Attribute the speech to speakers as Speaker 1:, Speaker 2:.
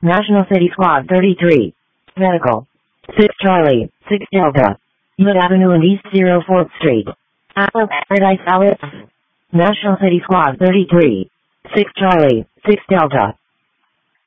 Speaker 1: National City Squad 33. Medical. 6 Charlie, 6 Delta. Wood Avenue and East 04th Street. Apple Paradise Alice. National City Squad 33. 6 Charlie, 6 Delta.